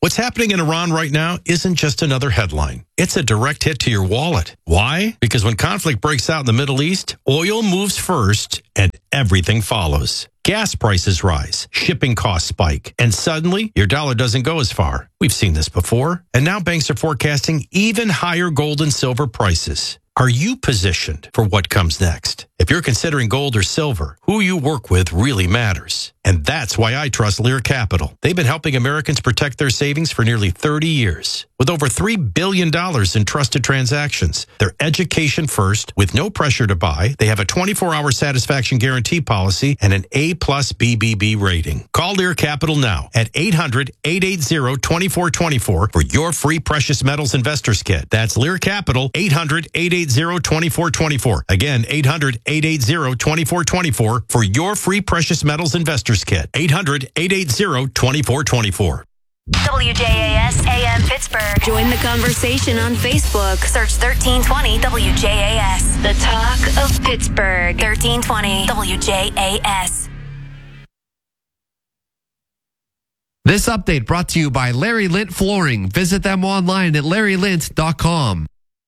What's happening in Iran right now isn't just another headline. It's a direct hit to your wallet. Why? Because when conflict breaks out in the Middle East, oil moves first and everything follows. Gas prices rise, shipping costs spike, and suddenly your dollar doesn't go as far. We've seen this before, and now banks are forecasting even higher gold and silver prices. Are you positioned for what comes next? If you're considering gold or silver, who you work with really matters. And that's why I trust Lear Capital. They've been helping Americans protect their savings for nearly 30 years. With over $3 billion in trusted transactions, they're education first with no pressure to buy. They have a 24-hour satisfaction guarantee policy and an A+ BBB rating. Call Lear Capital now at 800-880-2424 for your free precious metals investors kit. That's Lear Capital, 800-880-2424. Again, 800-880-2424 for your free precious metals investors kit. 800-880-2424. WJAS AM Pittsburgh. Join the conversation on Facebook. Search 1320 WJAS. The talk of Pittsburgh. 1320 WJAS. This update brought to you by Larry Lint Flooring. Visit them online at larrylint.com.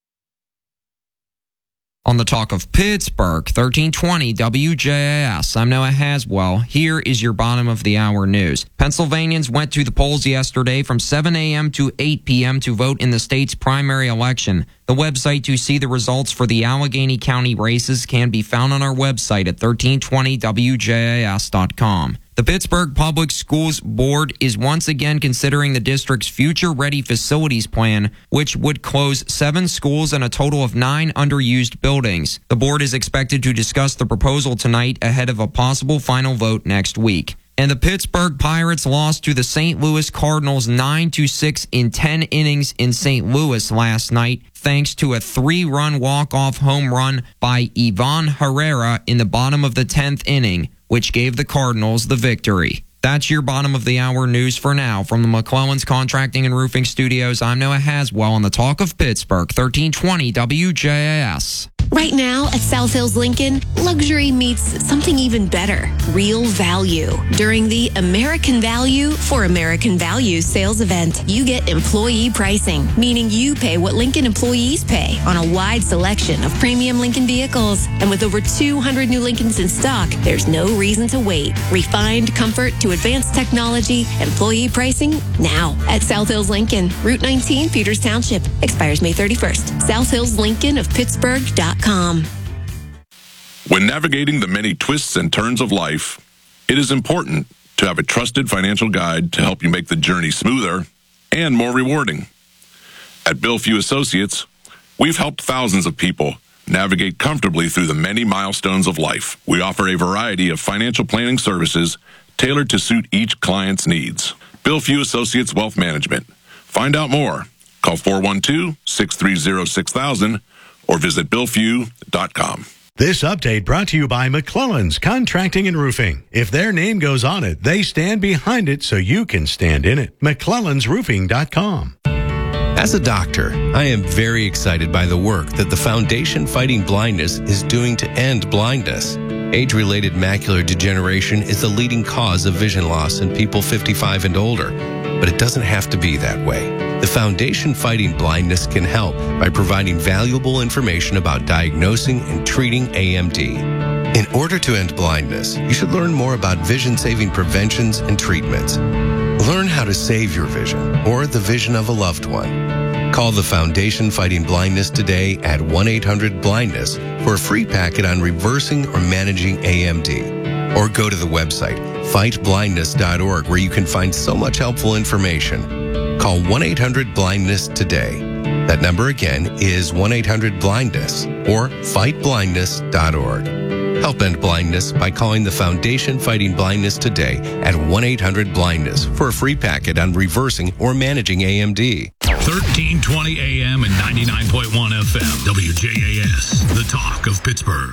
On the talk of Pittsburgh, 1320 WJAS. I'm Noah Haswell. Here is your bottom of the hour news. Pennsylvanians went to the polls yesterday from 7 a.m. to 8 p.m. to vote in the state's primary election. The website to see the results for the Allegheny County races can be found on our website at 1320wjas.com. The Pittsburgh Public Schools Board is once again considering the district's Future Ready Facilities Plan, which would close 7 schools and a total of 9 underused buildings. The board is expected to discuss the proposal tonight ahead of a possible final vote next week. And the Pittsburgh Pirates lost to the St. Louis Cardinals 9-6 in 10 innings in St. Louis last night, thanks to a 3-run walk-off home run by Ivan Herrera in the bottom of the 10th inning, which gave the Cardinals the victory. That's your bottom of the hour news for now. From the McClellan's Contracting and Roofing Studios, I'm Noah Haswell on the talk of Pittsburgh, 1320 WJAS. Right now at South Hills Lincoln, luxury meets something even better, real value. During the American Value for American Values sales event, you get employee pricing, meaning you pay what Lincoln employees pay on a wide selection of premium Lincoln vehicles. And with over 200 new Lincolns in stock, there's no reason to wait. Refined comfort to advanced technology, employee pricing now at South Hills Lincoln, Route 19, Peters Township. Expires May 31st. South Hills Lincoln of Pittsburgh.com. When navigating the many twists and turns of life, it is important to have a trusted financial guide to help you make the journey smoother and more rewarding. At Bill Few Associates, we've helped thousands of people navigate comfortably through the many milestones of life. We offer a variety of financial planning services tailored to suit each client's needs. Bill Few Associates Wealth Management. Find out more. Call 412-630-6000 or visit billfew.com. This update brought to you by McClellan's Contracting and Roofing. If their name goes on it, they stand behind it so you can stand in it. McClellan'sroofing.com. As a doctor, I am very excited by the work that the Foundation Fighting Blindness is doing to end blindness. Age-related macular degeneration is the leading cause of vision loss in people 55 and older, but it doesn't have to be that way. The Foundation Fighting Blindness can help by providing valuable information about diagnosing and treating AMD. In order to end blindness, you should learn more about vision-saving preventions and treatments. Learn how to save your vision or the vision of a loved one. Call the Foundation Fighting Blindness today at 1-800-BLINDNESS for a free packet on reversing or managing AMD. Or go to the website, fightblindness.org, where you can find so much helpful information. Call 1-800-BLINDNESS today. That number again is 1-800-BLINDNESS or fightblindness.org. Help end blindness by calling the Foundation Fighting Blindness today at 1-800-BLINDNESS for a free packet on reversing or managing AMD. 1320 AM and 99.1 FM, WJAS, the talk of Pittsburgh.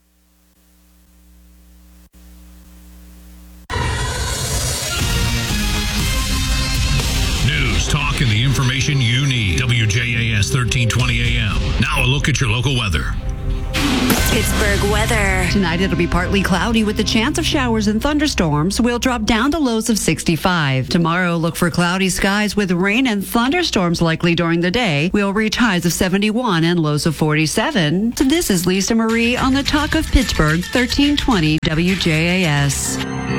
News, talk, and the information you need. WJAS 1320 AM. Now a look at your local weather. Pittsburgh weather. Tonight it'll be partly cloudy with the chance of showers and thunderstorms. We'll drop down to lows of 65. Tomorrow, look for cloudy skies with rain and thunderstorms likely during the day. We'll reach highs of 71 and lows of 47. This is Lisa Marie on the Talk of Pittsburgh, 1320 WJAS.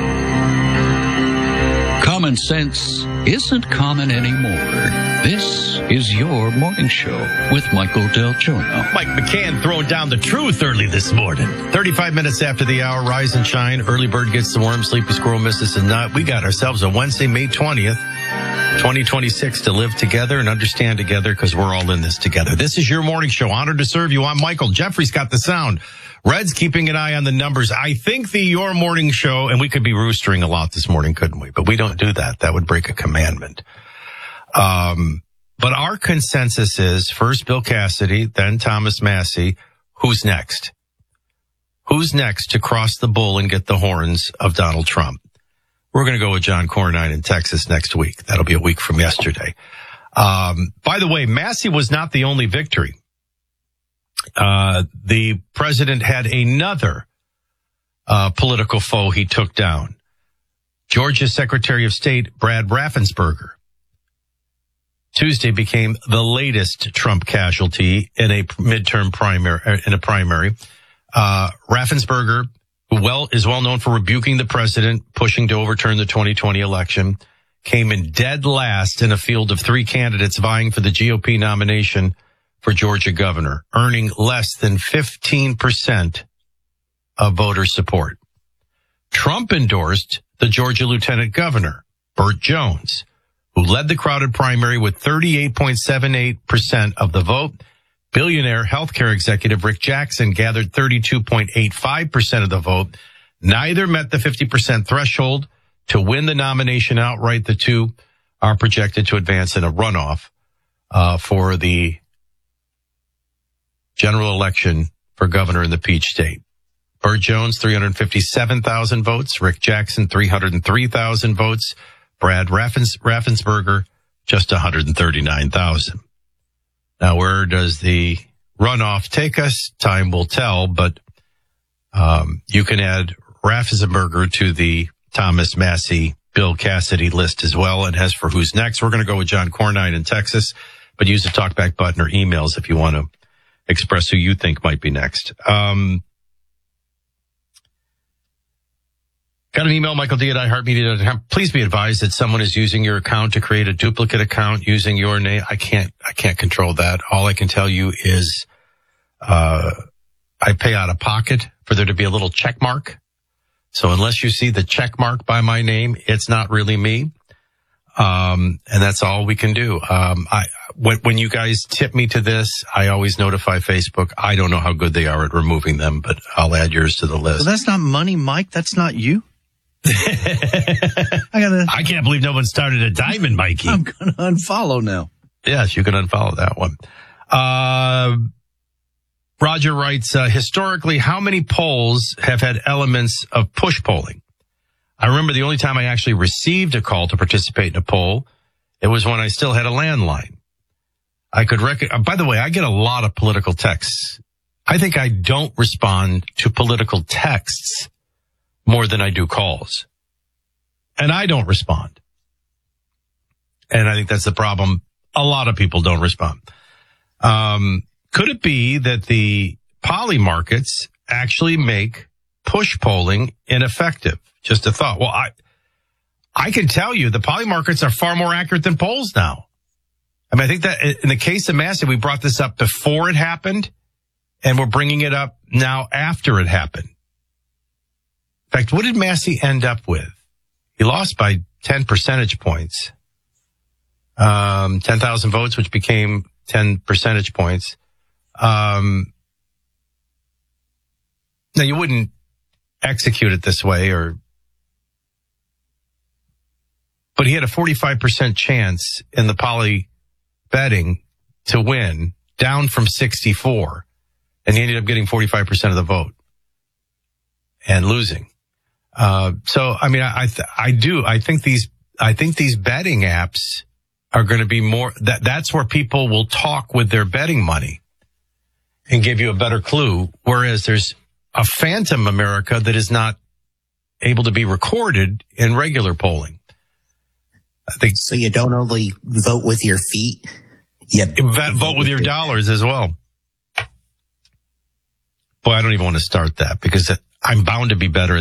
Common sense isn't common anymore. This is your morning show with Michael Del Giorno. Mike McCann throwing down the truth early this morning. 35 minutes after the hour, rise and shine. Early bird gets the worm, sleepy squirrel misses the nut. We got ourselves a Wednesday, May 20th, 2026 to live together and understand together because we're all in this together. This is your morning show. Honored to serve you. I'm Michael. Jeffrey's got the sound. Red's keeping an eye on the numbers. I think your morning show, and we could be roostering a lot this morning, couldn't we? But we don't do that. That would break a commandment. But our consensus is first Bill Cassidy, then Thomas Massie. Who's next? Who's next to cross the bull and get the horns of Donald Trump? We're going to go with John Cornine in Texas next week. That'll be a week from yesterday. By the way, Massie was not the only victory. The president had another political foe he took down. Georgia's Secretary of State, Brad Raffensperger, Tuesday became the latest Trump casualty in a midterm primary. Raffensperger, who is well known for rebuking the president, pushing to overturn the 2020 election, came in dead last in a field of three candidates vying for the GOP nomination for Georgia governor, earning less than 15% of voter support. Trump endorsed the Georgia lieutenant governor, Burt Jones, who led the crowded primary with 38.78% of the vote. Billionaire healthcare executive Rick Jackson gathered 32.85% of the vote. Neither met the 50% threshold to win the nomination outright. The two are projected to advance in a runoff for the general election for governor in the Peach State. Burt Jones, 357,000 votes. Rick Jackson, 303,000 votes. Brad Raffensperger, just 139,000. Now, where does the runoff take us? Time will tell, but you can add Raffensperger to the Thomas Massie, Bill Cassidy list as well. And as for who's next, we're going to go with John Cornine in Texas, but use the talkback button or emails if you want to express who you think might be next. Got an email, Michael D at iHeartMedia.com. Please be advised that someone is using your account to create a duplicate account using your name. I can't control that. All I can tell you is, I pay out of pocket for there to be a little check mark. So unless you see the check mark by my name, it's not really me. And that's all we can do. When you guys tip me to this, I always notify Facebook. I don't know how good they are at removing them, but I'll add yours to the list. Well, that's not money, Mike. That's not you. I can't believe no one started a diamond, Mikey. I'm going to unfollow now. Yes, you can unfollow that one. Roger writes, historically, how many polls have had elements of push polling? I remember the only time I actually received a call to participate in a poll, it was when I still had a landline. I could by the way, I get a lot of political texts. I think I don't respond to political texts more than I do calls. And I don't respond. And I think that's the problem. A lot of people don't respond. Could it be that the poly markets actually make push polling ineffective? Just a thought. Well, I can tell you the poly markets are far more accurate than polls now. I mean, I think that in the case of Massie, we brought this up before it happened, and we're bringing it up now after it happened. In fact, what did Massie end up with? He lost by 10 percentage points. 10,000 votes, which became 10 percentage points. Now, you wouldn't execute it this way, but he had a 45% chance in the poly betting to win, down from 64, and he ended up getting 45% of the vote and losing. So, I mean, I think these betting apps are going to be more, that's where people will talk with their betting money. and give you a better clue. Whereas there's a phantom America that is not able to be recorded in regular polling. I think so. You don't only vote with your feet, you vote with your dollars as well. Boy, I don't even want to start that because I'm bound to be better